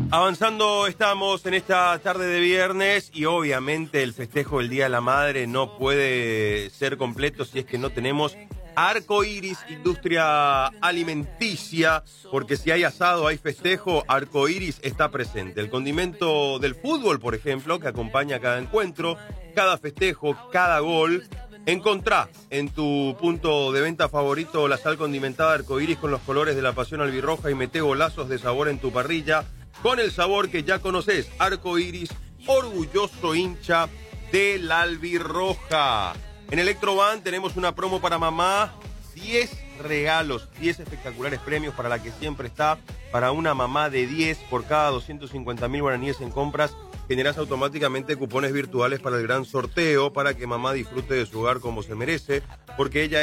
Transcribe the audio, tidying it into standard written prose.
Avanzando estamos en esta tarde de viernes y obviamente el festejo del Día de la Madre no puede ser completo si es que no tenemos Arcoiris, industria alimenticia, porque si hay asado, hay festejo, Arcoiris está presente. El condimento del fútbol, por ejemplo, que acompaña cada encuentro, cada festejo, cada gol. Encontrá en tu punto de venta favorito la sal condimentada Arcoiris con los colores de la pasión albirroja y mete golazos de sabor en tu parrilla con el sabor que ya conoces. Arcoiris, orgulloso hincha del albirroja. En Electroban tenemos una promo para mamá, 10 regalos, 10 espectaculares premios para la que siempre está, para una mamá de 10 por cada 250.000 guaraníes en compras. Generás automáticamente cupones virtuales para el gran sorteo, para que mamá disfrute de su hogar como se merece, porque ella